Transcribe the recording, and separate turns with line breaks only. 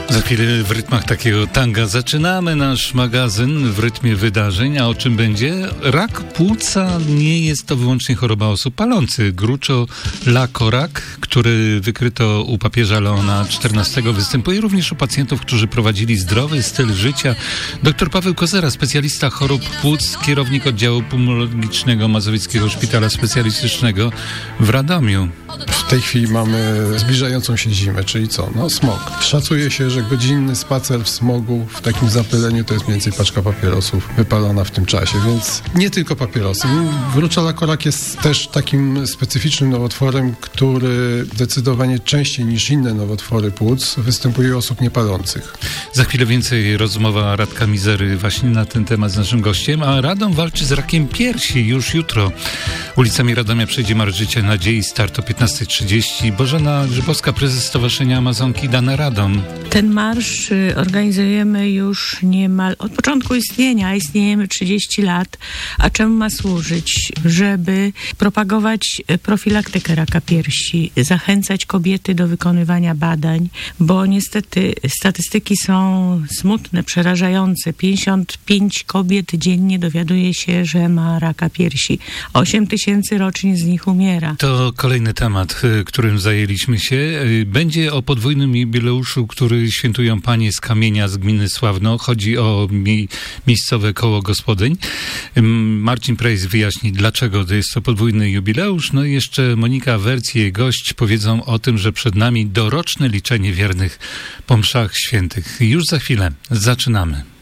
Za chwilę w rytmach takiego tanga zaczynamy nasz magazyn w rytmie wydarzeń. A o czym będzie? Rak płuca nie jest to wyłącznie choroba osób palących. Gruczołak, który wykryto u papieża Leona XIV, występuje również u pacjentów, którzy prowadzili zdrowy styl życia. Dr Paweł Kozera, specjalista chorób płuc, kierownik oddziału pulmonologicznego Mazowieckiego Szpitala Specjalistycznego w Radomiu.
W tej chwili mamy zbliżającą się zimę, czyli co? No smog. Szacuje się, że godzinny spacer w smogu, w takim zapyleniu to jest mniej więcej paczka papierosów wypalona w tym czasie, więc nie tylko papierosy. Gruczołak jest też takim specyficznym nowotworem, który zdecydowanie częściej niż inne nowotwory płuc występuje u osób niepalących.
Za chwilę więcej rozmowa Radka Mizery właśnie na ten temat z naszym gościem, a Radom walczy z rakiem piersi już jutro. Ulicami Radomia przejdzie Marsz Życia Nadziei, start o 15:30. Bożena Grzybowska, prezes Stowarzyszenia Amazonki Dane Radom.
Ten marsz organizujemy już niemal od początku istnienia. Istniejemy 30 lat. A czemu ma służyć? Żeby propagować profilaktykę raka piersi, zachęcać kobiety do wykonywania badań, bo niestety statystyki są smutne, przerażające. 55 kobiet dziennie dowiaduje się, że ma raka piersi. 8 tysięcy rocznie z nich umiera.
To kolejny temat, którym zajęliśmy się. Będzie o podwójnym jubileuszu, który świętują panie z Kamienia z gminy Sławno. Chodzi o miejscowe koło gospodyń. Marcin Prejs wyjaśni, dlaczego to jest to podwójny jubileusz. No i jeszcze Monika Werc i jej gość powiedzą o tym, że przed nami doroczne liczenie wiernych po mszach świętych. Już za chwilę zaczynamy.